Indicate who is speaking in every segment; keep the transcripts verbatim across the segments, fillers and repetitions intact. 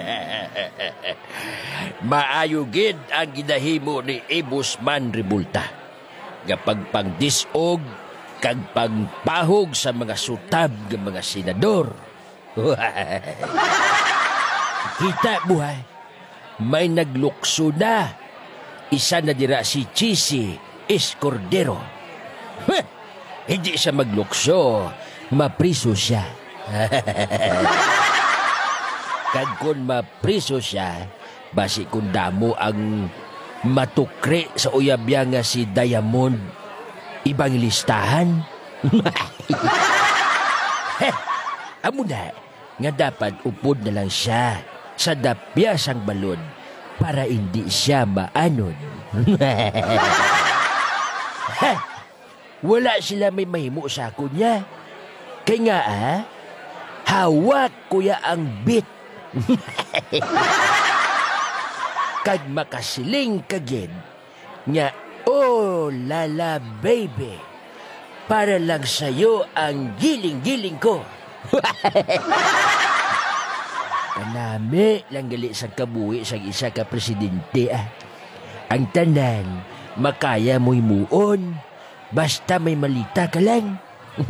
Speaker 1: Maayo gid ang ginahimo ni Ibusman Rebulta. Kapag pangdisog, kag pagpahog sa mga sutab ng mga senador. Kita buhay, may naglukso na. Isa na dira si Chisi Escordero. Hindi siya maglukso, mapriso siya. Kag kung mapriso siya, basi kung damo ang matukri sa uyabya nga si Diamond, ibang listahan. Amo na, nga dapat upod na lang siya sa dapyasang balon para hindi siya maanon. Wala sila may mahimo sa ako niya. Kaya nga ah, hawak kuya ang bit. Kag makasiling kagid nga, oh lala baby, para lang sa'yo ang giling-giling ko. Kanami lang gali sa kabuhi sa isa ka presidente ah. Ang tanan, makaya mo'y muon, basta may malita ka lang.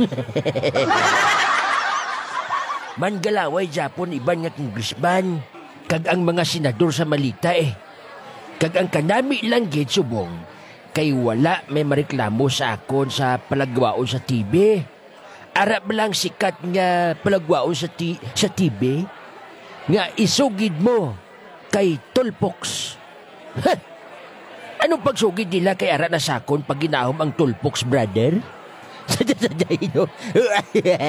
Speaker 1: Mangalaway Japon iban nga congressman, kag ang mga senador sa malita eh. Kag ang kanami lang gid subong, kay wala may mareklamo sa akon sa palagwaon sa T V. Arap lang sikat nga palagwaon sa, ti- sa T V, nga isugid mo kay Tulpox. Ha! Anong pagsugid nila kay ara na sakon pag ginahom ang Tulpox, brother? Sadya-sadya, no?